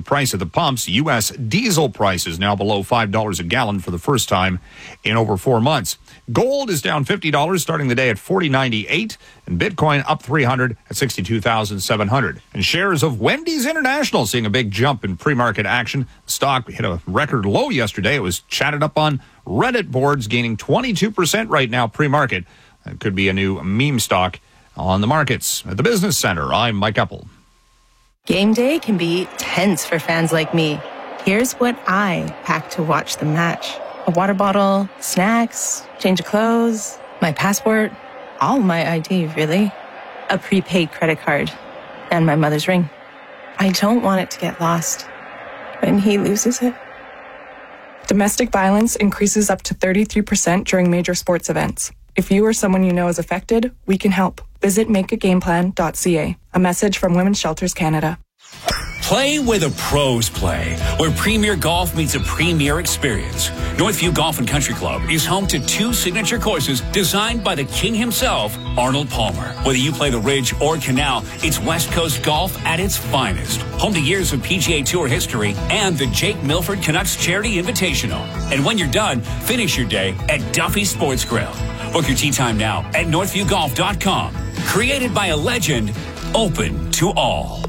price at the pumps. U.S. diesel prices now below $5 a gallon for the first time in over 4 months. Gold is down $50, starting the day at $40.98, and Bitcoin up $300 at $62,700. And shares of Wendy's International seeing a big jump in pre-market action. The stock hit a record low yesterday. It was chatted up on Reddit boards, gaining 22% right now pre-market. That could be a new meme stock on the markets. At the Business Center, I'm Mike Epple. Game day can be tense for fans like me. Here's what I pack to watch the match. A water bottle, snacks, change of clothes, my passport, all my ID, really. A prepaid credit card, and my mother's ring. I don't want it to get lost when he loses it. Domestic violence increases up to 33% during major sports events. If you or someone you know is affected, we can help. Visit makeagameplan.ca. A message from Women's Shelters Canada. Play where the pros play, where Premier Golf meets a premier experience. Northview Golf and Country Club is home to 2 signature courses designed by the king himself, Arnold Palmer. Whether you play the Ridge or Canal, it's West Coast golf at its finest. Home to years of PGA Tour history and the Jake Milford Canucks Charity Invitational. And when you're done, finish your day at Duffy Sports Grill. Book your tee time now at northviewgolf.com. Created by a legend, open to all.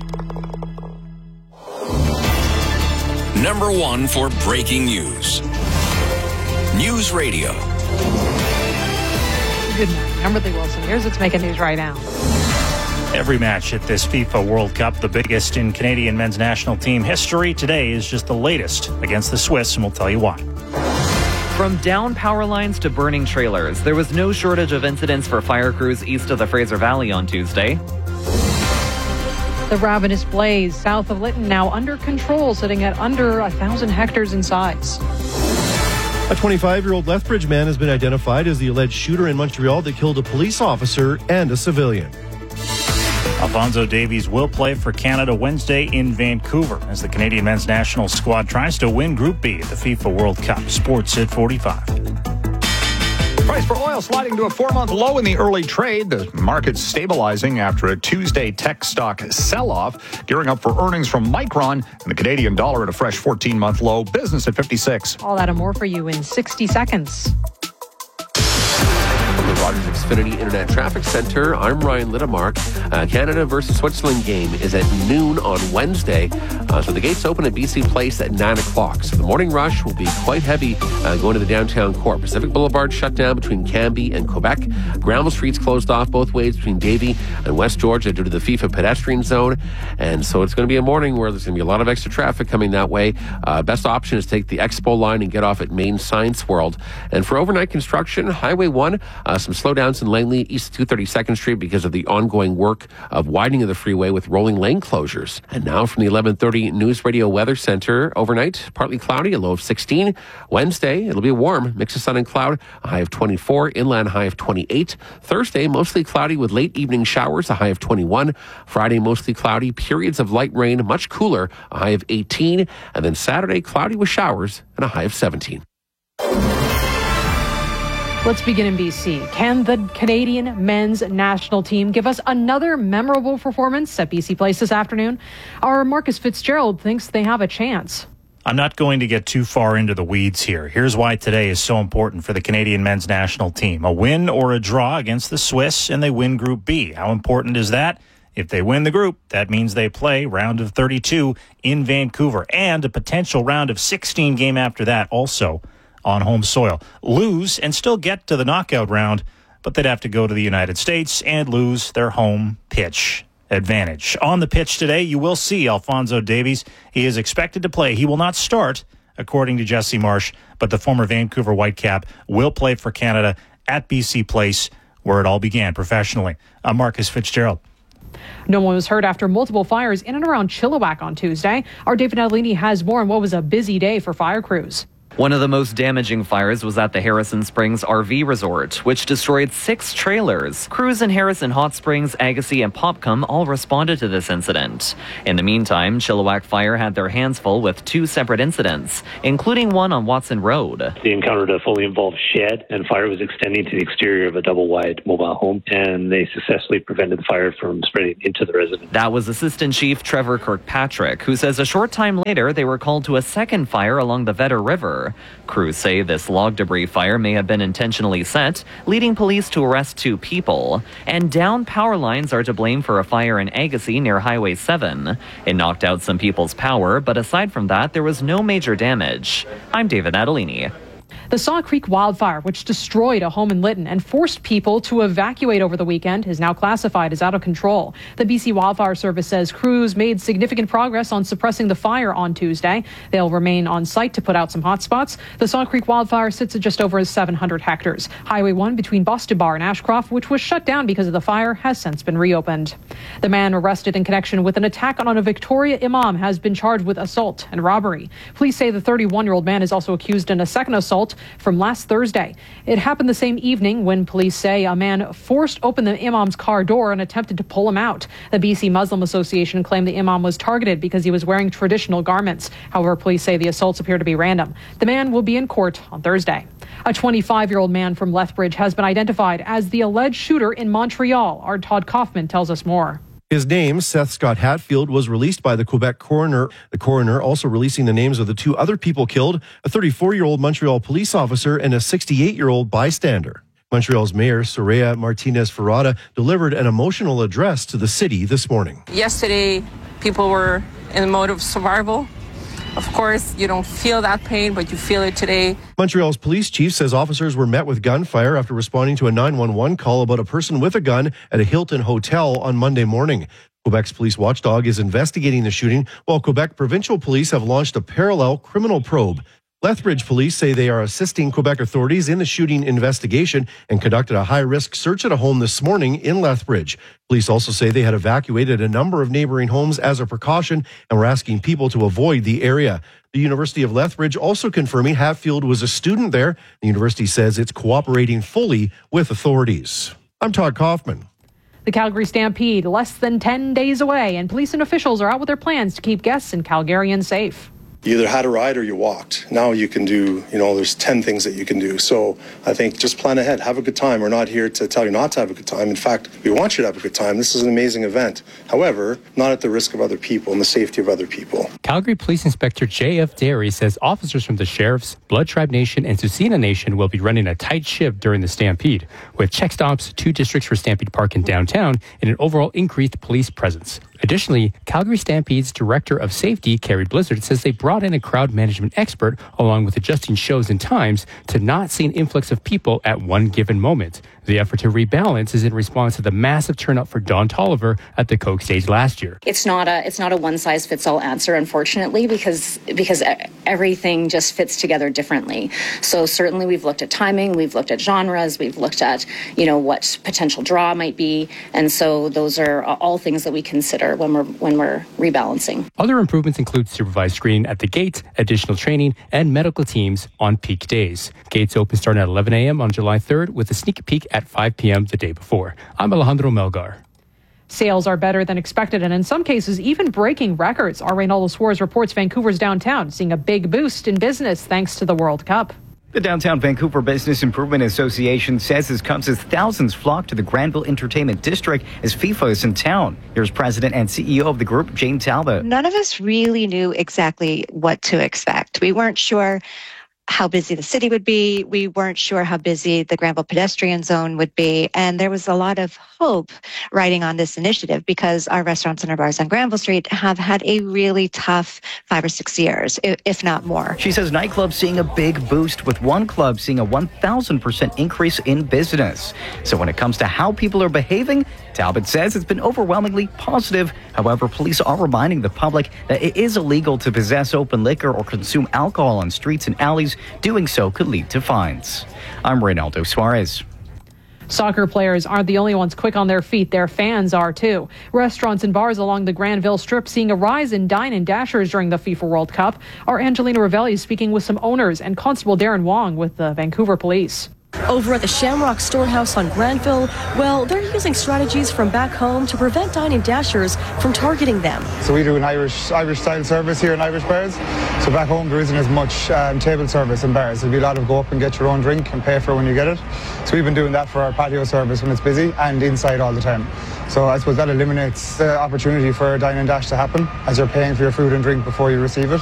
Number 1 for breaking news. News Radio. Good morning. I'm Ridley Wilson. Here's what's making news right now. Every match at this FIFA World Cup, the biggest in Canadian men's national team history, today is just the latest against the Swiss, and we'll tell you why. From down power lines to burning trailers, there was no shortage of incidents for fire crews east of the Fraser Valley on Tuesday. The ravenous blaze south of Lytton now under control, sitting at under 1,000 hectares in size. A 25-year-old Lethbridge man has been identified as the alleged shooter in Montreal that killed a police officer and a civilian. Alfonso Davies will play for Canada Wednesday in Vancouver as the Canadian men's national squad tries to win Group B at the FIFA World Cup. Sports at 45. Price for oil sliding to a 4-month low in the early trade. The market's stabilizing after a Tuesday tech stock sell-off. Gearing up for earnings from Micron, and the Canadian dollar at a fresh 14-month low. Business at 56. All that and more for you in 60 seconds. From the Rogers Xfinity Internet Traffic Center, I'm Ryan Littemark. Canada versus Switzerland game is at noon on Wednesday. So the gates open at BC Place at 9 o'clock. So the morning rush will be quite heavy going to the downtown core. Pacific Boulevard shut down between Cambie and Quebec. Granville Street's closed off both ways between Davie and West Georgia due to the FIFA pedestrian zone. And so it's going to be a morning where there's going to be a lot of extra traffic coming that way. Best option is take the Expo line and get off at Main Science World. And for overnight construction, Highway 1, some slowdowns in Langley east of 232nd Street because of the ongoing work of widening of the freeway with rolling lane closures. And now from the 11:30 News Radio Weather Center, overnight, partly cloudy, a low of 16. Wednesday, it'll be warm, mix of sun and cloud, a high of 24, inland high of 28. Thursday, mostly cloudy with late evening showers, a high of 21. Friday, mostly cloudy, periods of light rain, much cooler, a high of 18. And then Saturday, cloudy with showers and a high of 17. Let's begin in BC. Can the Canadian men's national team give us another memorable performance at BC Place this afternoon? Our Marcus Fitzgerald thinks they have a chance. I'm not going to get too far into the weeds here. Here's why today is so important for the Canadian men's national team. A win or a draw against the Swiss, and they win Group B. How important is that? If they win the group, that means they play round of 32 in Vancouver, and a potential round of 16 game after that also on home soil. Lose and still get to the knockout round, but they'd have to go to the United States and lose their home pitch advantage. On the pitch today, you will see Alfonso Davies. He is expected to play. He will not start, according to Jesse Marsh, but the former Vancouver Whitecap will play for Canada at BC Place, where it all began professionally. I'm Marcus Fitzgerald. No one was hurt after multiple fires in and around Chilliwack on Tuesday. Our David Adelini has more on what was a busy day for fire crews. One of the most damaging fires was at the Harrison Springs RV Resort, which destroyed 6 trailers. Crews in Harrison Hot Springs, Agassiz, and Popcom all responded to this incident. In the meantime, Chilliwack Fire had their hands full with 2 separate incidents, including one on Watson Road. They encountered a fully involved shed, and fire was extending to the exterior of a double-wide mobile home, and they successfully prevented the fire from spreading into the residence. That was Assistant Chief Trevor Kirkpatrick, who says a short time later they were called to a second fire along the Vedder River. Crews say this log debris fire may have been intentionally set, leading police to arrest 2 people. And downed power lines are to blame for a fire in Agassiz near Highway 7. It knocked out some people's power, but aside from that, there was no major damage. I'm David Natalini. The Saw Creek wildfire, which destroyed a home in Lytton and forced people to evacuate over the weekend, is now classified as out of control. The BC Wildfire Service says crews made significant progress on suppressing the fire on Tuesday. They'll remain on site to put out some hotspots. The Saw Creek wildfire sits at just over 700 hectares. Highway 1 between Boston Bar and Ashcroft, which was shut down because of the fire, has since been reopened. The man arrested in connection with an attack on a Victoria imam has been charged with assault and robbery. Police say the 31-year-old man is also accused in a second assault from last Thursday. It happened the same evening when police say a man forced open the imam's car door and attempted to pull him out. The BC Muslim Association claimed the imam was targeted because he was wearing traditional garments. However, police say the assaults appear to be random. The man will be in court on Thursday. A 25-year-old man from Lethbridge has been identified as the alleged shooter in Montreal. Our Todd Kaufman tells us more. His name, Seth Scott Hatfield, was released by the Quebec coroner. The coroner also releasing the names of the 2 other people killed, a 34-year-old Montreal police officer and a 68-year-old bystander. Montreal's Mayor, Soraya Martinez-Ferrada, delivered an emotional address to the city this morning. Yesterday, people were in the mode of survival. Of course, you don't feel that pain, but you feel it today. Montreal's police chief says officers were met with gunfire after responding to a 911 call about a person with a gun at a Hilton hotel on Monday morning. Quebec's police watchdog is investigating the shooting, while Quebec provincial police have launched a parallel criminal probe. Lethbridge police say they are assisting Quebec authorities in the shooting investigation and conducted a high-risk search at a home this morning in Lethbridge. Police also say they had evacuated a number of neighboring homes as a precaution and were asking people to avoid the area. The University of Lethbridge also confirming Hatfield was a student there. The university says it's cooperating fully with authorities. I'm Todd Kaufman. The Calgary Stampede, less than 10 days away, and police and officials are out with their plans to keep guests and Calgarians safe. You either had a ride or you walked. Now you can do, there's 10 things that you can do. So I think just plan ahead, have a good time. We're not here to tell you not to have a good time. In fact, we want you to have a good time. This is an amazing event. However, not at the risk of other people and the safety of other people. Calgary Police Inspector J.F. Derry says officers from the Sheriffs, Blood Tribe Nation, and Tsuut'ina Nation will be running a tight shift during the Stampede, with check stops, 2 districts for Stampede Park in downtown, and an overall increased police presence. Additionally, Calgary Stampede's Director of Safety, Carrie Blizzard, says they brought in a crowd management expert along with adjusting shows and times to not see an influx of people at one given moment. The effort to rebalance is in response to the massive turnout for Don Tolliver at the Coke stage last year. It's not a one-size-fits-all answer, unfortunately, because everything just fits together differently. So certainly we've looked at timing, we've looked at genres, we've looked at, what potential draw might be. And so those are all things that we consider when we're rebalancing. Other improvements include supervised screening at the gate, additional training, and medical teams on peak days. Gates open starting at 11 a.m. on July 3rd with a sneak peek at 5 p.m. the day before. I'm Alejandro Melgar. Sales are better than expected and in some cases even breaking records. Our Reynaldo Suarez reports Vancouver's downtown seeing a big boost in business thanks to the World Cup. The Downtown Vancouver Business Improvement Association says as comes as thousands flock to the Granville Entertainment District as FIFA is in town. Here's President and CEO of the group, Jane Talbot. None of us really knew exactly what to expect. We weren't sure how busy the city would be. We weren't sure how busy the Granville pedestrian zone would be. And there was a lot of hope riding on this initiative because our restaurants and our bars on Granville Street have had a really tough 5 or 6 years, if not more. She says nightclubs seeing a big boost, with one club seeing a 1,000% increase in business. So when it comes to how people are behaving, Talbot says it's been overwhelmingly positive. However, police are reminding the public that it is illegal to possess open liquor or consume alcohol on streets and alleys. Doing so could lead to fines. I'm Reynaldo Suarez. Soccer players aren't the only ones quick on their feet. Their fans are too. Restaurants and bars along the Granville Strip seeing a rise in dine and dashers during the FIFA World Cup. Our Angelina Ravelli is speaking with some owners and Constable Darren Wong with the Vancouver Police. Over at the Shamrock Storehouse on Granville, well, they're using strategies from back home to prevent dine and dashers from targeting them. So we do an Irish-style service here in Irish bars. So back home there isn't as much table service in bars. There'll be a lot of go up and get your own drink and pay for it when you get it. So we've been doing that for our patio service when it's busy and inside all the time. So I suppose that eliminates the opportunity for a dine and dash to happen as you're paying for your food and drink before you receive it.